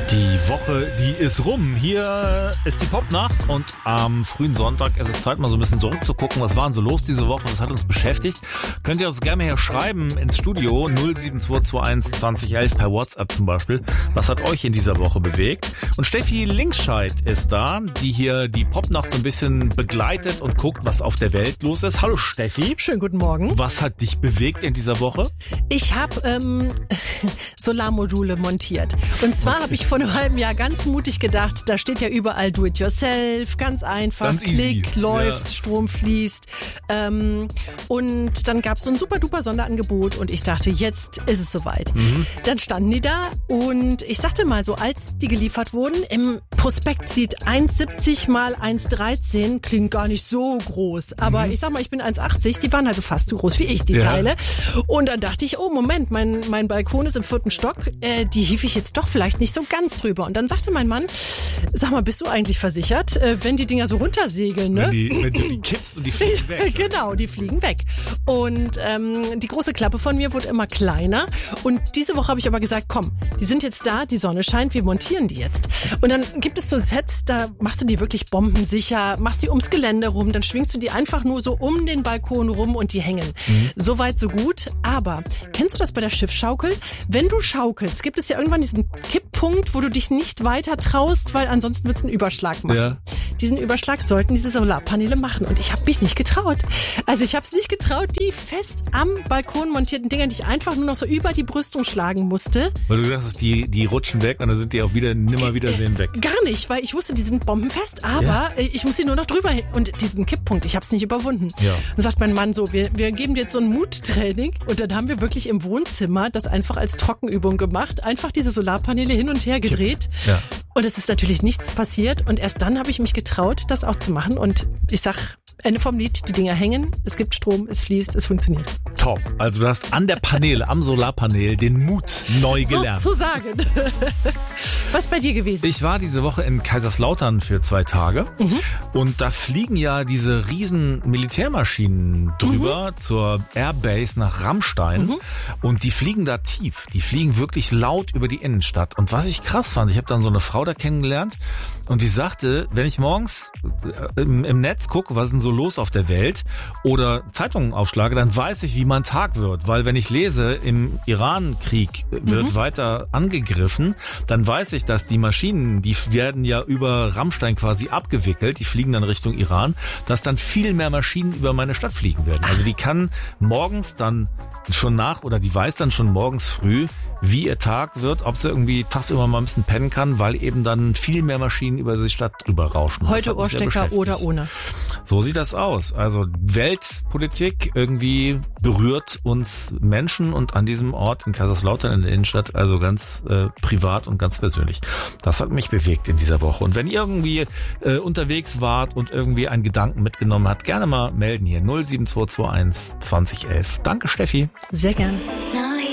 Die Woche, die ist rum. Hier ist die Popnacht und am frühen Sonntag ist es Zeit, mal so ein bisschen zurückzugucken. Was war denn so los diese Woche? Was hat uns beschäftigt? Könnt ihr uns gerne hier schreiben ins Studio 07221 2011 per WhatsApp zum Beispiel. Was hat euch in dieser Woche bewegt? Und Steffi Linkscheid ist da, die hier die Popnacht so ein bisschen begleitet und guckt, was auf der Welt los ist. Hallo Steffi. Schönen guten Morgen. Was hat dich bewegt in dieser Woche? Ich habe Solarmodule montiert. Und zwar habe ich vor einem halben Jahr ganz mutig gedacht, da steht ja überall Do-it-yourself, ganz einfach, ganz Klick, easy. Läuft, ja. Strom fließt. Und dann gab es so ein super-duper Sonderangebot und ich dachte, jetzt ist es soweit. Dann standen die da und ich sagte mal so, als die geliefert wurden, im Prospekt sieht 1,70 mal 1,13, klingt gar nicht so groß. Aber ich sag mal, ich bin 1,80, die waren also fast so groß wie ich, die Teile. Und dann dachte ich, oh Moment, mein Balkon ist im 4. Stock, die hief ich jetzt doch vielleicht nicht so ganz drüber. Und dann sagte mein Mann, sag mal, bist du eigentlich versichert, wenn die Dinger so runtersegeln, ne? Wenn du die kippst und die fliegen weg. Genau, die fliegen weg. Und die große Klappe von mir wurde immer kleiner. Und diese Woche habe ich aber gesagt, komm, die sind jetzt da, die Sonne scheint, wir montieren die jetzt. Und dann gibt es so Sets, da machst du die wirklich bombensicher, machst die ums Gelände rum, dann schwingst du die einfach nur so um den Balkon rum und die hängen. So weit, so gut. Aber kennst du das bei der Schiffsschaukel? Wenn du schaukelst, gibt es ja irgendwann diesen Kipppunkt, wo du dich nicht weiter traust, weil ansonsten wird es einen Überschlag machen. Ja. Diesen Überschlag sollten diese Solarpaneele machen und ich habe mich nicht getraut. Also ich habe es nicht getraut, die fest am Balkon montierten Dinger, die ich einfach nur noch so über die Brüstung schlagen musste. Weil du gedacht hast, die rutschen weg und dann sind die auch wieder nimmer wiedersehen weg. Gar nicht, weil ich wusste, die sind bombenfest, aber ich muss sie nur noch drüber hin. Und diesen Kipppunkt, ich habe es nicht überwunden. Ja. Dann sagt mein Mann so, wir geben dir jetzt so ein Muttraining und dann haben wir wirklich im Wohnzimmer das einfach als Trockenübung gemacht, einfach diese Solarpaneele hin und her gedreht. Ja. Und es ist natürlich nichts passiert und erst dann habe ich mich getraut, das auch zu machen und ich sag, Ende vom Lied, die Dinger hängen, es gibt Strom, es fließt, es funktioniert. Top, also du hast an der Paneele, am Solarpanel den Mut neu gelernt. Sozusagen. Was ist bei dir gewesen? Ich war diese Woche in Kaiserslautern für 2 Tage und da fliegen ja diese riesen Militärmaschinen drüber zur Airbase nach Rammstein und die fliegen da tief, die fliegen wirklich laut über die Innenstadt und was ich krass fand, ich habe dann so eine Frau da kennengelernt und die sagte, wenn ich morgens im Netz gucke, was ist denn so los auf der Welt oder Zeitungen aufschlage, dann weiß ich, wie mein Tag wird, weil wenn ich lese, im Iran-Krieg wird weiter angegriffen, dann weiß ich, dass die Maschinen, die werden ja über Rammstein quasi abgewickelt, die fliegen dann Richtung Iran, dass dann viel mehr Maschinen über meine Stadt fliegen werden. Also die kann morgens dann schon oder die weiß dann schon morgens früh, wie ihr Tag wird, ob sie irgendwie tagsüber mal ein bisschen pennen kann, weil eben dann viel mehr Maschinen über die Stadt drüber rauschen. Heute Ohrstecker oder ohne. So sieht das aus. Also Weltpolitik irgendwie berührt uns Menschen und an diesem Ort in Kaiserslautern in der Innenstadt also ganz privat und ganz persönlich. Das hat mich bewegt in dieser Woche. Und wenn ihr irgendwie unterwegs wart und irgendwie einen Gedanken mitgenommen habt, gerne mal melden hier 07221 2011. Danke Steffi. Sehr gern.